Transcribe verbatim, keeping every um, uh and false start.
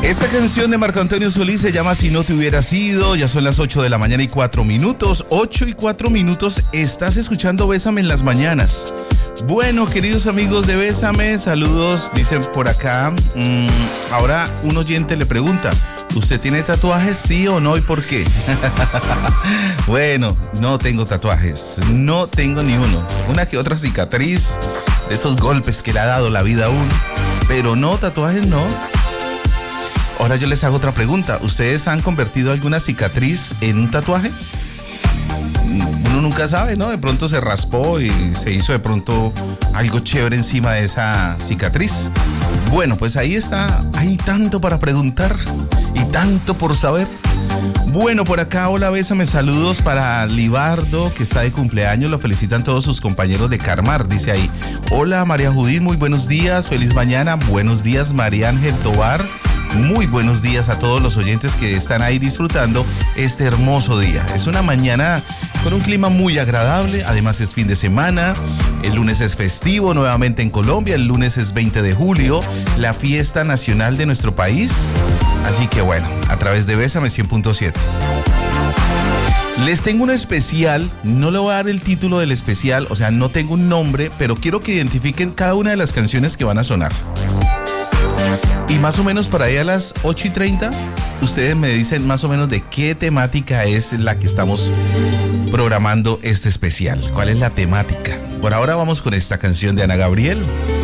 Esta canción de Marco Antonio Solís se llama Si no te hubiera sido. Ya son las ocho de la mañana y cuatro minutos. ocho y cuatro minutos. Estás escuchando Bésame en las mañanas. Bueno, queridos amigos de Bésame, saludos. Dicen por acá. Mmm, ahora un oyente le pregunta: ¿usted tiene tatuajes, sí o no, y por qué? Bueno, no tengo tatuajes. No tengo ni uno. Una que otra cicatriz de esos golpes que le ha dado la vida a uno. Pero no, tatuajes no. Ahora yo les hago otra pregunta. ¿Ustedes han convertido alguna cicatriz en un tatuaje? Uno nunca sabe, ¿no? De pronto se raspó y se hizo de pronto algo chévere encima de esa cicatriz. Bueno, pues ahí está. Hay tanto para preguntar y tanto por saber. Bueno, por acá, hola, Bésame, saludos para Libardo, que está de cumpleaños, lo felicitan todos sus compañeros de Carmar, dice ahí. Hola, María Judith, muy buenos días, feliz mañana, buenos días, María Ángel Tobar. Muy buenos días a todos los oyentes que están ahí disfrutando este hermoso día. Es una mañana con un clima muy agradable, además es fin de semana, el lunes es festivo nuevamente en Colombia, el lunes es veinte de julio, la fiesta nacional de nuestro país. Así que bueno, a través de Bésame cien punto siete. Les tengo un especial, no le voy a dar el título del especial, o sea, no tengo un nombre, pero quiero que identifiquen cada una de las canciones que van a sonar. Y más o menos para ahí a las ocho y treinta, ustedes me dicen más o menos de qué temática es la que estamos programando este especial. ¿Cuál es la temática? Por ahora vamos con esta canción de Ana Gabriel.